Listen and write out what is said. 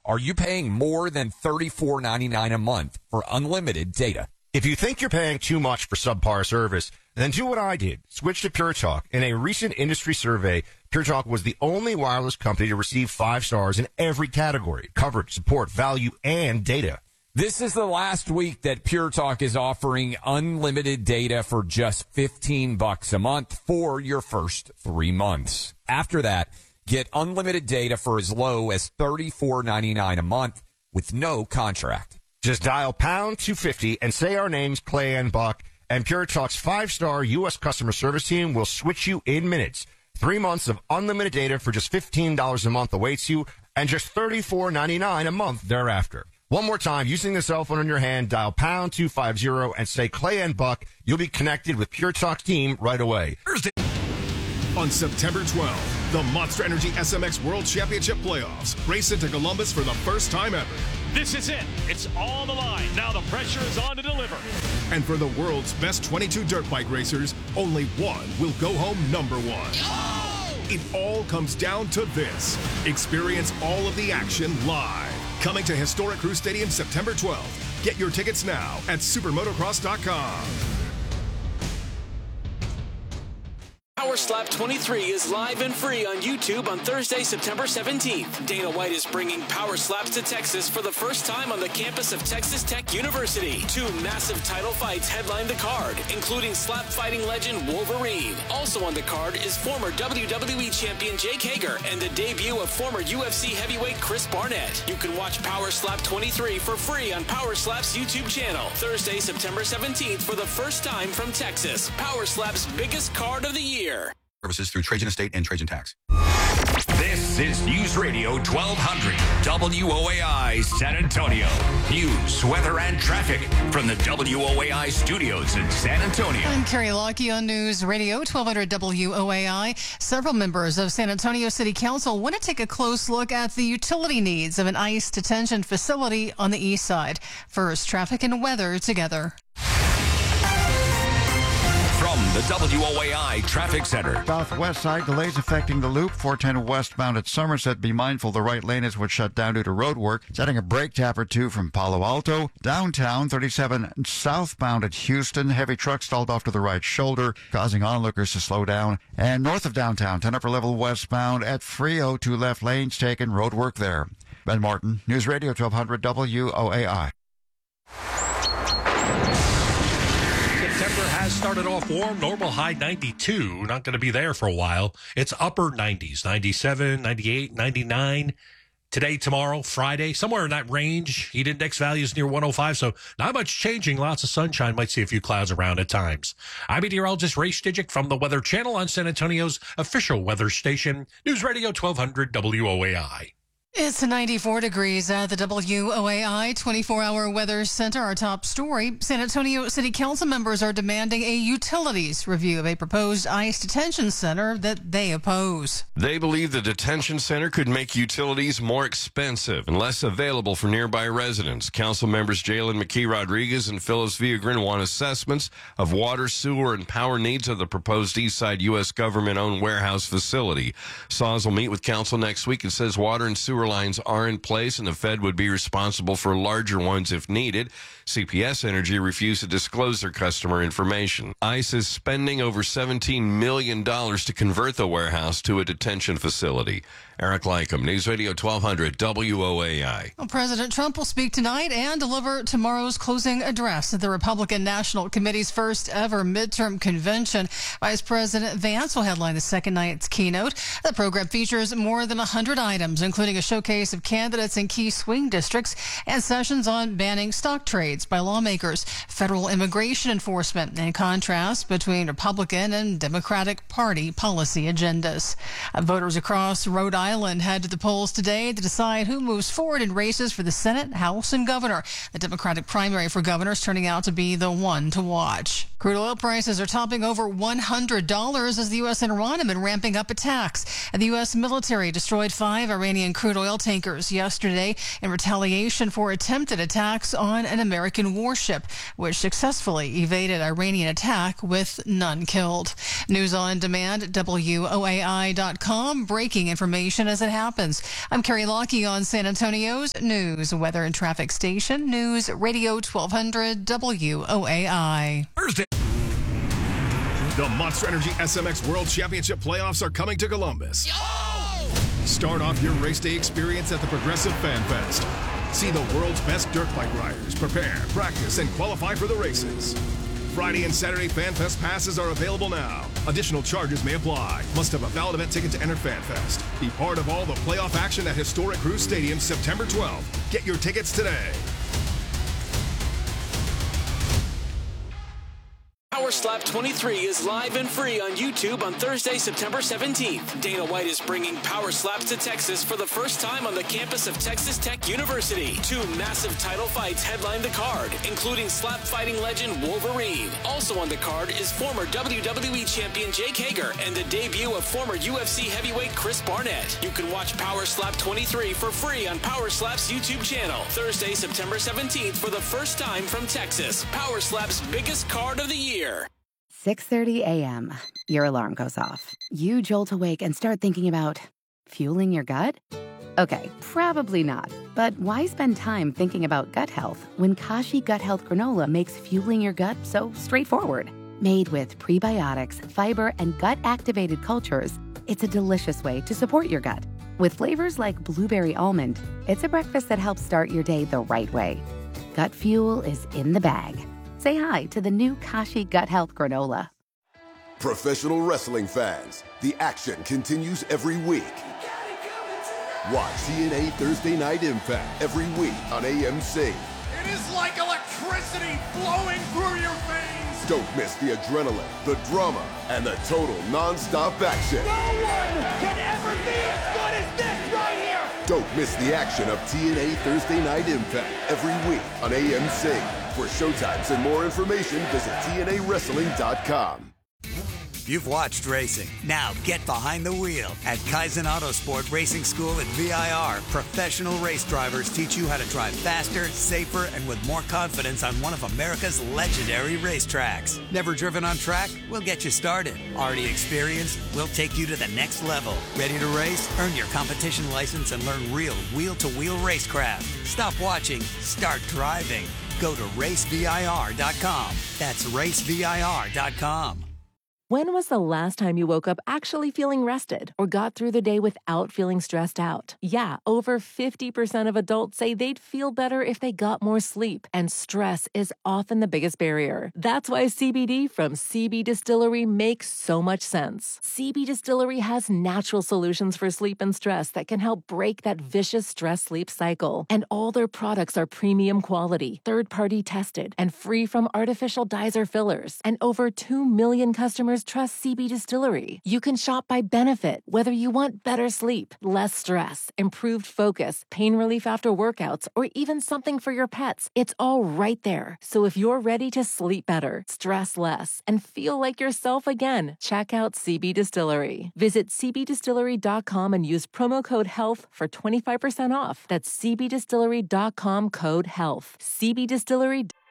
Are you paying more than $34.99 a month for unlimited data? If you think you're paying too much for subpar service, then do what I did. Switch to Pure Talk. In a recent industry survey, Pure Talk was the only wireless company to receive 5 stars in every category: coverage, support, value, and data. This is the last week that Pure Talk is offering unlimited data for just $15 a month for your first 3 months. After that, get unlimited data for as low as $34.99 a month with no contract. Just dial pound 250 and say our names, Clay and Buck, and Pure Talk's 5-star U.S. customer service team will switch you in minutes. 3 months of unlimited data for just $15 a month awaits you, and just $34.99 a month thereafter. One more time, using the cell phone in your hand, dial pound 250 and say Clay and Buck. You'll be connected with Pure Talk's team right away. Thursday. On September 12th, the Monster Energy SMX World Championship Playoffs race into Columbus for the first time ever. This is it. It's all on the line. Now the pressure is on to deliver. And for the world's best 22 dirt bike racers, only one will go home number one. Oh! It all comes down to this. Experience all of the action live. Coming to Historic Crew Stadium September 12th. Get your tickets now at supermotocross.com. Power Slap 23 is live and free on YouTube on Thursday, September 17th. Dana White is bringing Power Slaps to Texas for the first time on the campus of Texas Tech University. 2 massive title fights headline the card, including slap fighting legend Wolverine. Also on the card is former WWE champion Jake Hager and the debut of former UFC heavyweight Chris Barnett. You can watch Power Slap 23 for free on Power Slap's YouTube channel. Thursday, September 17th for the first time from Texas. Power Slap's biggest card of the year. Services through Trajan Estate and Trajan Tax. This is News Radio 1200 WOAI San Antonio. News, weather, and traffic from the WOAI studios in San Antonio. I'm Carrie Lockie on News Radio 1200 WOAI. Several members of San Antonio City Council want to take a close look at the utility needs of an ICE detention facility on the east side. First, traffic and weather together. From the WOAI Traffic Center. Southwest side delays affecting the loop. 410 westbound at Somerset. Be mindful the right lane is what's shut down due to road work. Setting a brake tap or two from Palo Alto. Downtown 37 southbound at Houston. Heavy truck stalled off to the right shoulder, causing onlookers to slow down. And north of downtown, 10 upper level westbound at Frio. 2 left lanes taken. Road work there. Ben Martin, News Radio 1200 WOAI. September has started off warm. Normal high 92. Not going to be there for a while. It's upper 90s, 97, 98, 99. Today, tomorrow, Friday, somewhere in that range. Heat index values near 105, so not much changing. Lots of sunshine. Might see a few clouds around at times. I'm meteorologist Ray Stijic from the Weather Channel on San Antonio's official weather station, News Radio 1200 WOAI. It's 94 degrees at the WOAI 24-hour weather center. Our top story, San Antonio City Council members are demanding a utilities review of a proposed ICE detention center that they oppose. They believe the detention center could make utilities more expensive and less available for nearby residents. Council members Jalen McKee Rodriguez and Phyllis Villagran want assessments of water, sewer, and power needs of the proposed Eastside U.S. government-owned warehouse facility. SAWS will meet with council next week and says water and sewer lines are in place and the Fed would be responsible for larger ones if needed. CPS Energy refused to disclose their customer information. ICE is spending over $17 million to convert the warehouse to a detention facility. Eric Lycum, News Radio 1200 WOAI. Well, President Trump will speak tonight and deliver tomorrow's closing address at the Republican National Committee's first ever midterm convention. Vice President Vance will headline the second night's keynote. The program features more than 100 items, including a showcase of candidates in key swing districts and sessions on banning stock trades by lawmakers, federal immigration enforcement, and contrast between Republican and Democratic Party policy agendas. Voters across Rhode Island head to the polls today to decide who moves forward in races for the Senate, House, and governor. The Democratic primary for governor is turning out to be the one to watch. Crude oil prices are topping over $100 as the U.S. and Iran have been ramping up attacks. And the U.S. military destroyed 5 Iranian crude oil oil tankers yesterday in retaliation for attempted attacks on an American warship, which successfully evaded Iranian attack with none killed. News on demand at WOAI.com. Breaking information as it happens. I'm Carrie Lockie on San Antonio's news, weather, and traffic station, News Radio 1200 WOAI. Thursday. The Monster Energy SMX World Championship playoffs are coming to Columbus. Start off your race day experience at the Progressive Fan Fest. See the world's best dirt bike riders prepare, practice, and qualify for the races. Friday and Saturday Fan Fest passes are available now. Additional charges may apply. Must have a valid event ticket to enter Fan Fest. Be part of all the playoff action at Historic Cruise Stadium September 12th. Get your tickets today. Power Slap 23 is live and free on YouTube on Thursday, September 17th. Dana White is bringing Power Slaps to Texas for the first time on the campus of Texas Tech University. 2 massive title fights headline the card, including slap fighting legend Wolverine. Also on the card is former WWE champion Jake Hager and the debut of former UFC heavyweight Chris Barnett. You can watch Power Slap 23 for free on Power Slap's YouTube channel. Thursday, September 17th for the first time from Texas. Power Slap's biggest card of the year. 6:30 a.m. Your alarm goes off. You jolt awake and start thinking about fueling your gut? Okay, probably not. But why spend time thinking about gut health when Kashi Gut Health Granola makes fueling your gut so straightforward? Made with prebiotics, fiber, and gut-activated cultures, it's a delicious way to support your gut. With flavors like blueberry almond, it's a breakfast that helps start your day the right way. Gut fuel is in the bag. Say hi to the new Kashi Gut Health Granola. Professional wrestling fans, the action continues every week. Watch TNA Thursday Night Impact every week on AMC. It is like electricity flowing through your veins. Don't miss the adrenaline, the drama, and the total non-stop action. No one can ever be as good as this right here. Don't miss the action of TNA Thursday Night Impact every week on AMC. For showtimes and more information, visit TNAWrestling.com. You've watched racing. Now get behind the wheel. At Kaizen Autosport Racing School at VIR, professional race drivers teach you how to drive faster, safer, and with more confidence on one of America's legendary racetracks. Never driven on track? We'll get you started. Already experienced? We'll take you to the next level. Ready to race? Earn your competition license and learn real wheel-to-wheel racecraft. Stop watching. Start driving. Go to racevir.com. That's racevir.com. When was the last time you woke up actually feeling rested or got through the day without feeling stressed out? Yeah, over 50% of adults say they'd feel better if they got more sleep, and stress is often the biggest barrier. That's why CBD from CB Distillery makes so much sense. CB Distillery has natural solutions for sleep and stress that can help break that vicious stress-sleep cycle. And all their products are premium quality, third-party tested, and free from artificial dyes or fillers. And over 2 million customers trust CB Distillery. You can shop by benefit, whether you want better sleep, less stress, improved focus, pain relief after workouts, or even something for your pets. It's all right there. So if you're ready to sleep better, stress less, and feel like yourself again, check out CB Distillery. Visit cbdistillery.com and use promo code HEALTH for 25% off. That's cbdistillery.com code HEALTH. CB Distillery.